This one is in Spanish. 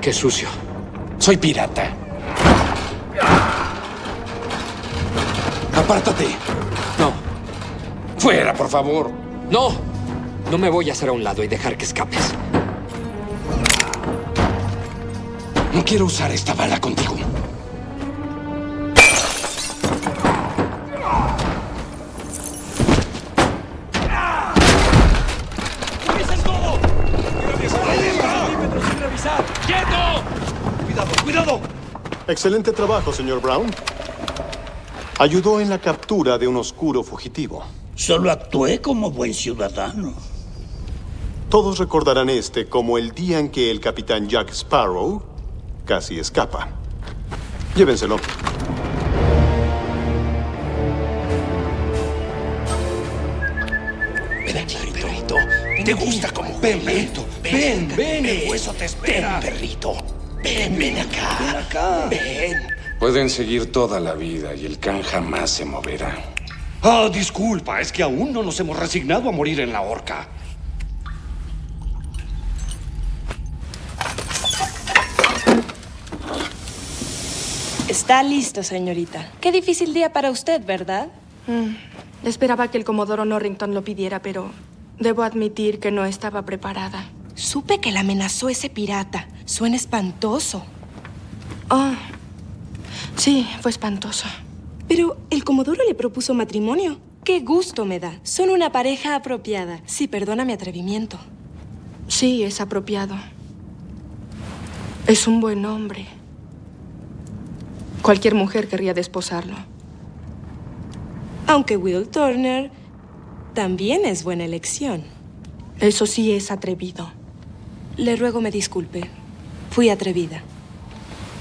Qué sucio. Soy pirata. ¡Apártate! No. ¡Fuera, por favor! ¡No! No me voy a hacer a un lado y dejar que escapes. No quiero usar esta bala contigo. ¡Revises todo! ¡Milímetros sin revisar! ¡Quieto! ¡Cuidado, cuidado! Excelente trabajo, señor Brown. Ayudó en la captura de un oscuro fugitivo. Solo actué como buen ciudadano. Todos recordarán este como el día en que el capitán Jack Sparrow casi escapa. Llévenselo. Ven aquí, perrito. ¿Te gusta como perrito? Ven, el hueso te espera. Ven, perrito. Ven acá. Ven acá. Ven. Pueden seguir toda la vida y el can jamás se moverá. Ah, disculpa, es que aún no nos hemos resignado a morir en la horca. Está listo, señorita. Qué difícil día para usted, ¿verdad? Esperaba que el Comodoro Norrington lo pidiera, pero debo admitir que no estaba preparada. Supe que la amenazó ese pirata. Suena espantoso. Oh, sí, fue espantoso. Pero el Comodoro le propuso matrimonio. Qué gusto me da. Son una pareja apropiada. Sí, perdona mi atrevimiento. Sí, es apropiado. Es un buen hombre. Cualquier mujer querría desposarlo. Aunque Will Turner también es buena elección. Eso sí es atrevido. Le ruego me disculpe. Fui atrevida.